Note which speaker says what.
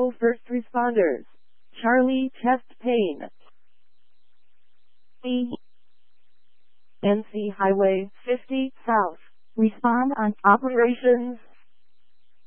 Speaker 1: Bravo first responders. Charlie chest pain.
Speaker 2: B.
Speaker 1: NC Highway 50 South.
Speaker 2: Respond on
Speaker 1: Operations